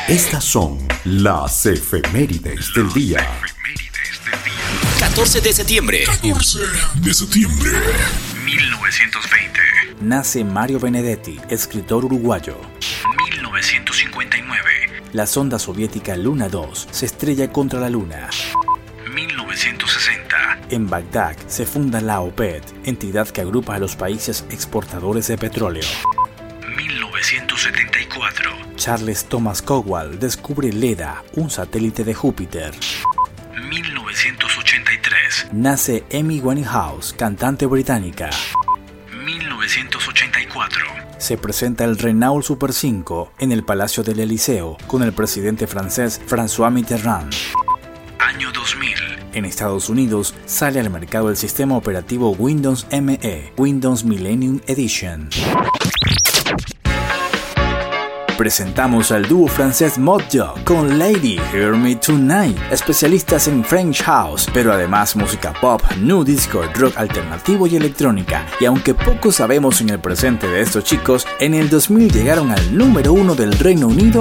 Estas son las efemérides del día. 14 de septiembre. 1920. Nace Mario Benedetti, escritor uruguayo. 1959. La sonda soviética Luna 2 se estrella contra la Luna. 1960. En Bagdad se funda la OPEP, entidad que agrupa a los países exportadores de petróleo. 1974. Charles Thomas Cowell descubre Leda, un satélite de Júpiter. 1983. Nace Amy Winehouse, cantante británica. 1984. Se presenta el Renault Super 5 en el Palacio del Eliseo con el presidente francés François Mitterrand. Año 2000. En Estados Unidos sale al mercado el sistema operativo Windows ME, Windows Millennium Edition. Presentamos al dúo francés Modjo con Lady Hear Me Tonight, especialistas en French House, pero además música pop, nu disco, rock alternativo y electrónica. Y aunque poco sabemos en el presente de estos chicos, en el 2000 llegaron al número 1 del Reino Unido